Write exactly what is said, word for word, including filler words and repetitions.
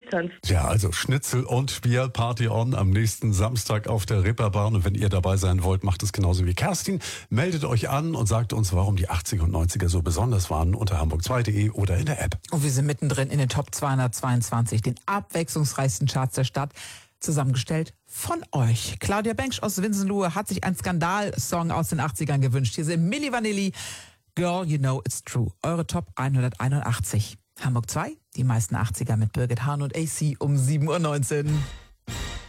tanzt. Ja, also Schnitzel und Bier, Party on am nächsten Samstag auf der Reeperbahn. Und wenn ihr dabei sein wollt, macht es genauso wie Kerstin. Meldet euch an und sagt uns, warum die achtziger und neunziger so besonders waren unter hamburg zwei punkt de oder in der App. Und wir sind mittendrin in den Top zweihundertzweiundzwanzig, den abwechslungsreichsten Charts der Stadt, zusammengestellt von euch. Claudia Bengsch aus Winsenlohe hat sich einen Skandal-Song aus den achtzigern gewünscht. Hier sind Milli Vanilli, Girl, You Know It's True. Eure Top hunderteinundachtzig. Hamburg zwei, die meisten achtziger mit Birgit Hahn und A C um sieben Uhr neunzehn.